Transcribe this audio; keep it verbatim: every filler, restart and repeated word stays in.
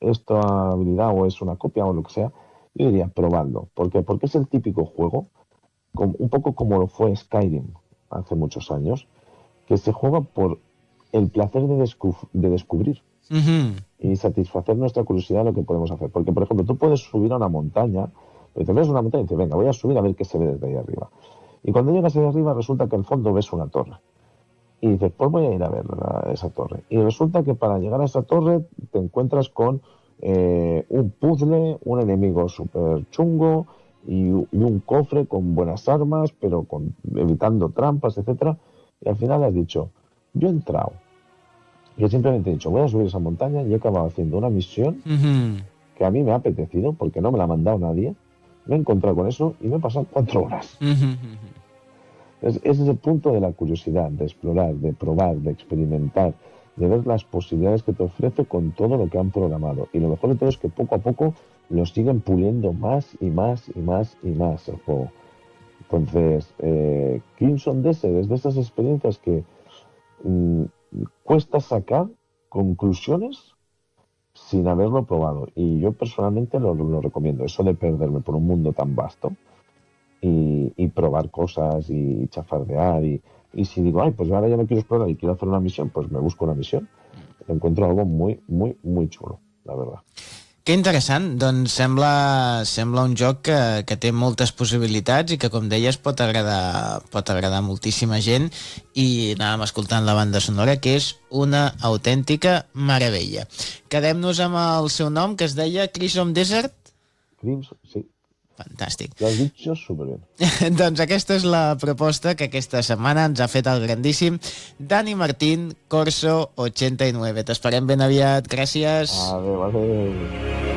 esta habilidad o es una copia o lo que sea, yo diría probadlo. ¿Por qué? Porque es el típico juego, como, un poco como lo fue Skyrim hace muchos años, que se juega por el placer de, descu- de descubrir Uh-huh. y satisfacer nuestra curiosidad de lo que podemos hacer. Porque, por ejemplo, tú puedes subir a una montaña, pero te ves una montaña y dices, venga, voy a subir a ver qué se ve desde ahí arriba. Y cuando llegas ahí arriba resulta que al fondo ves una torre. Y dices, pues voy a ir a ver la, esa torre. Y resulta que para llegar a esa torre te encuentras con eh, un puzzle, un enemigo súper chungo y, y un cofre con buenas armas, pero con, evitando trampas, etcétera. Y al final has dicho, yo he entrado. Yo simplemente he dicho, voy a subir esa montaña y he acabado haciendo una misión Uh-huh. que a mí me ha apetecido porque no me la ha mandado nadie. Me he encontrado con eso y me he pasado cuatro horas. Uh-huh. Es, ese es el punto de la curiosidad, de explorar, de probar, de experimentar, de ver las posibilidades que te ofrece con todo lo que han programado. Y lo mejor de todo es que poco a poco lo siguen puliendo más y más y más y más el juego. Entonces, eh, Crimson Desert es de esas experiencias que mmm, cuesta sacar conclusiones sin haberlo probado. Y yo personalmente lo, lo recomiendo. Eso de perderme por un mundo tan vasto y, y probar cosas y chafardear y, y si digo, ay, pues ahora ya no quiero explorar y quiero hacer una misión, pues me busco una misión. Encuentro algo muy, muy, muy chulo, la verdad. Que interessant, doncs sembla, sembla un joc que, que té moltes possibilitats i que, com deies, pot agradar, pot agradar moltíssima gent, i anàvem escoltant la banda sonora, que és una autèntica meravella. Quedem-nos amb el seu nom, que es deia Crimson Desert? Crimson, sí. Fantàstic. Lo has dicho súper bien. Doncs aquesta és la proposta que aquesta setmana ens ha fet el grandíssim Dani Martín, Corso ochenta y nueve. T'esperem ben aviat. Gràcies. Adéu, adéu.